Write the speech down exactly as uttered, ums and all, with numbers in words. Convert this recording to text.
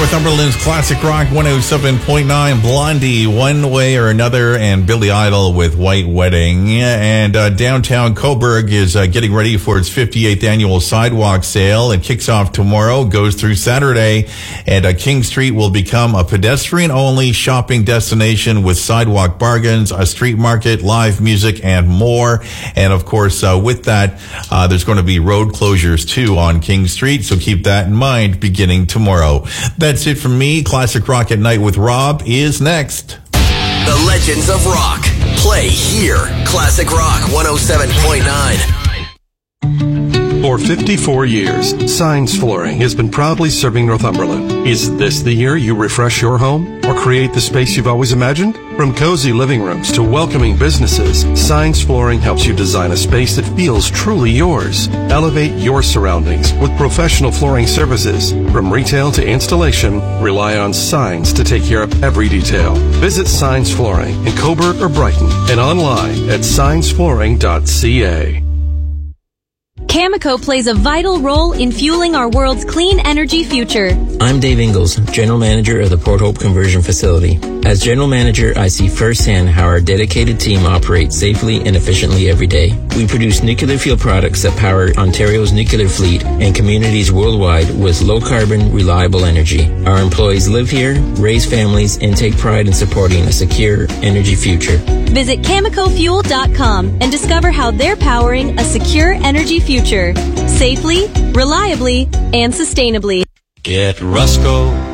Northumberland's Classic Rock one oh seven point nine, Blondie, One Way or Another, and Billy Idol with White Wedding. And uh, downtown Coburg is uh, getting ready for its fifty-eighth annual sidewalk sale. It kicks off tomorrow, goes through Saturday, and uh, King Street will become a pedestrian-only shopping destination with sidewalk bargains, a street market, live music, and more. And of course, uh, with that, uh, there's going to be road closures too on King Street, so keep that in mind beginning tomorrow. That's it from me. Classic Rock at Night with Rob is next. The Legends of Rock. Play here. Classic Rock one oh seven point nine. For fifty-four years, Signs Flooring has been proudly serving Northumberland. Is this the year you refresh your home or create the space you've always imagined? From cozy living rooms to welcoming businesses, Signs Flooring helps you design a space that feels truly yours. Elevate your surroundings with professional flooring services. From retail to installation, rely on Signs to take care of every detail. Visit Signs Flooring in Coburg or Brighton and online at signs flooring dot c a. Cameco plays a vital role in fueling our world's clean energy future. I'm Dave Ingalls, General Manager of the Port Hope Conversion Facility. As General Manager, I see firsthand how our dedicated team operates safely and efficiently every day. We produce nuclear fuel products that power Ontario's nuclear fleet and communities worldwide with low-carbon, reliable energy. Our employees live here, raise families, and take pride in supporting a secure energy future. Visit Cameco Fuel dot com and discover how they're powering a secure energy future, safely, reliably, and sustainably. Get Rusco